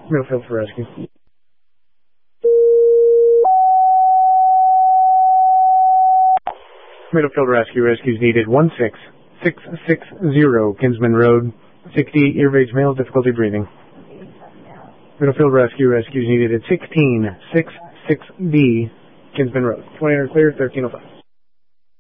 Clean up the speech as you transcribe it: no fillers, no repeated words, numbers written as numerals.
Middlefield for rescue. Middlefield rescue. Rescues needed 16660 Kinsman Road. 60 ear-raged male, difficulty breathing. Middlefield rescue. Rescues needed at 16660B Kinsman Road. 20 clear, 1305.